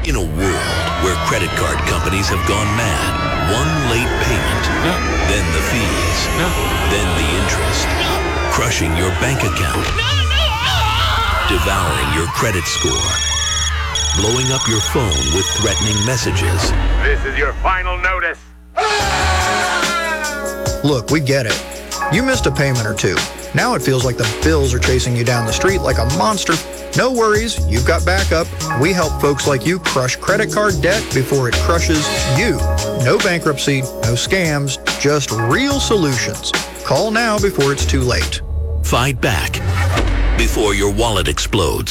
In a world where credit card companies have gone mad, one late payment, then the fees, then the interest, crushing your bank account, devouring your credit score, blowing up your phone with threatening messages. This is your final notice. Look, we get it. You missed a payment or two. Now it feels like the bills are chasing you down the street like a monster. No worries, you've got backup. We help folks like you crush credit card debt before it crushes you. No bankruptcy, no scams, just real solutions. Call now before it's too late. Fight back before your wallet explodes.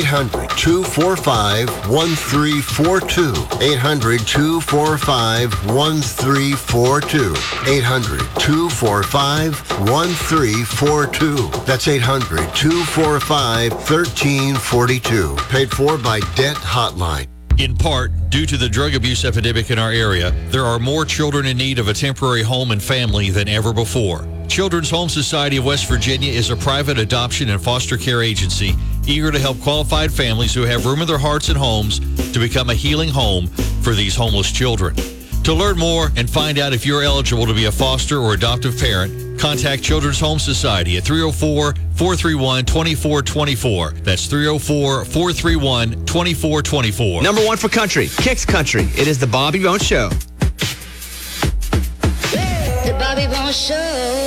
800-245-1342. 800-245-1342. 800-245-1342. That's 800-245-1342. Paid for by Debt Hotline. In part, due to the drug abuse epidemic in our area, there are more children in need of a temporary home and family than ever before. Children's Home Society of West Virginia is a private adoption and foster care agency eager to help qualified families who have room in their hearts and homes to become a healing home for these homeless children. To learn more and find out if you're eligible to be a foster or adoptive parent, contact Children's Home Society at 304-431-2424. That's 304-431-2424. Number one for country, Kicks Country. It is the Bobby Bones Show. The Bobby Bones Show.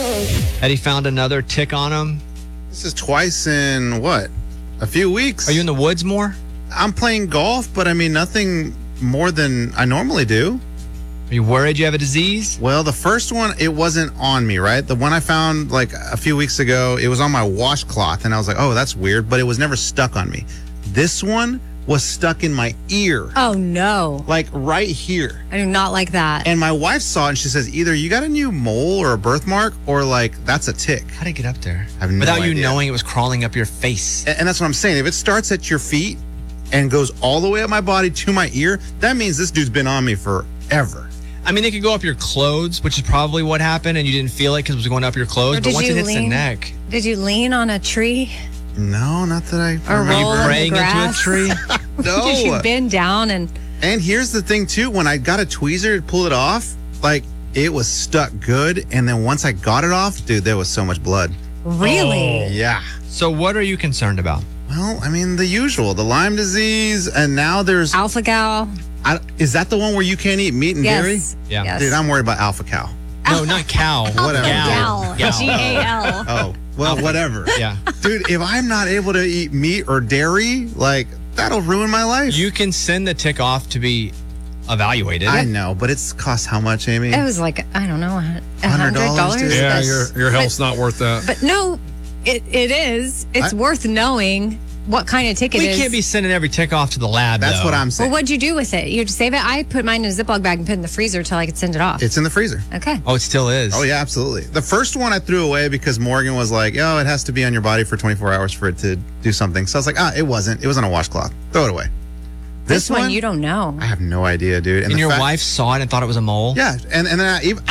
Eddie found another tick on him. This is twice in, what, a few weeks? Are you in the woods more? I'm playing golf, but I mean, nothing more than I normally do. Are you worried you have a disease? Well, the first one, it wasn't on me, right? The one I found like a few weeks ago, it was on my washcloth, and I was like, oh, that's weird, but it was never stuck on me. This one was stuck in my ear. Oh, no. Like right here. I do not like that. And my wife saw it, and she says, either you got a new mole or a birthmark, or like, that's a tick. How did it get up there? I have no Without you idea. knowing it was crawling up your face. And that's what I'm saying. If it starts at your feet and goes all the way up my body to my ear, that means this dude's been on me forever. I mean, it could go up your clothes, which is probably what happened, and you didn't feel it because it was going up your clothes. Or But once it hits the neck. Did you lean on a tree? No, not that I Or remember. roll in the Praying into a grass? tree? No. Did you bend down and... And here's the thing, too. When I got a tweezer to pull it off, like, it was stuck good. And then once I got it off, dude, there was so much blood. Really? Yeah. So what are you concerned about? Well, I mean, the usual. The Lyme disease. And now there's... Alpha-gal? Is that the one where you can't eat meat and dairy? Yeah. Yes. Dude, I'm worried about alpha cow. No, not cow. Whatever. Gal. G-A-L. Oh, well, whatever. Yeah. Dude, if I'm not able to eat meat or dairy, like, that'll ruin my life. You can send the tick off to be evaluated. I know, but it's cost how much, Amy? It was like, I don't know, $100, dude. Yeah, your health's not worth that. But no, it is. It's worth knowing what kind of tick it we is. can't be sending every tick off to the lab, That's though. what I'm saying. Well, what'd you do with it? You just save it? I put mine in a Ziploc bag and put it in the freezer till I could send it off. It's in the freezer. Okay. Oh, it still is? Oh, yeah, absolutely. The first one I threw away because Morgan was like, oh, it has to be on your body for 24 hours for it to do something. So I was like, it wasn't. It was on a washcloth. Throw it away. This one, you don't know. I have no idea, dude. And your wife saw it and thought it was a mole? Yeah, and then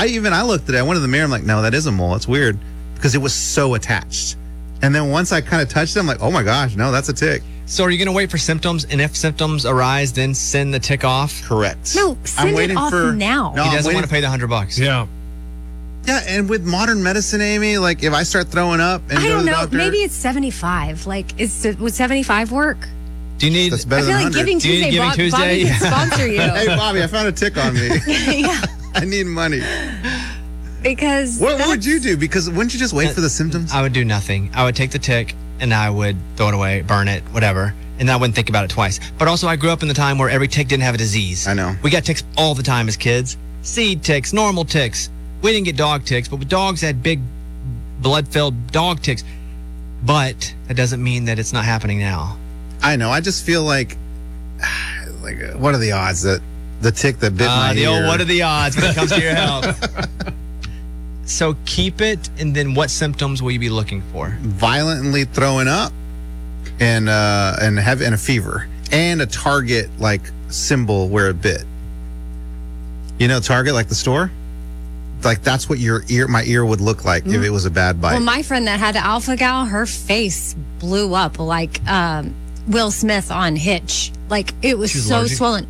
I looked at it. I went to the mirror. I'm like, no, that is a mole. It's weird because it was so attached. And then once I kind of touched it, I'm like, oh my gosh, no, that's a tick. So are you going to wait for symptoms? And if symptoms arise, then send the tick off? Correct. No, send it off now. No, He doesn't want to pay the $100. Yeah. Yeah, and with modern medicine, Amy, like if I start throwing up and I go don't to the know. doctor, Maybe it's 75. Like, would 75 work? Do you need? that's I better feel than like 100. Giving Do you need Tuesday, Giving Tuesday? Bobby could sponsor you. Hey, Bobby, I found a tick on me. Yeah, I need money. because What would you do? Because wouldn't you just wait for the symptoms? I would do nothing. I would take the tick and I would throw it away, burn it, whatever. And I wouldn't think about it twice. But also, I grew up in the time where every tick didn't have a disease. I know. We got ticks all the time as kids. Seed ticks, normal ticks. We didn't get dog ticks, but dogs had big blood-filled dog ticks. But that doesn't mean that it's not happening now. I know. I just feel like what are the odds that the tick that bit my the ear? old what are the odds when it comes to your health? So keep it, and then what symptoms will you be looking for? Violently throwing up and a fever and a Target like symbol where it bit. You know, Target, like the store? Like that's what my ear would look like if it was a bad bite. Well, my friend that had the alpha-gal, her face blew up like Will Smith on Hitch. Like, it was so swollen.